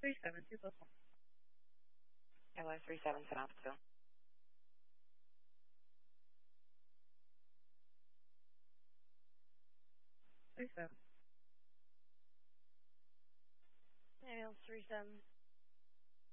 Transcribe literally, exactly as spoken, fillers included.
three seven two plus one. Kilo three seven ten off two. Three seven. Kilo three seven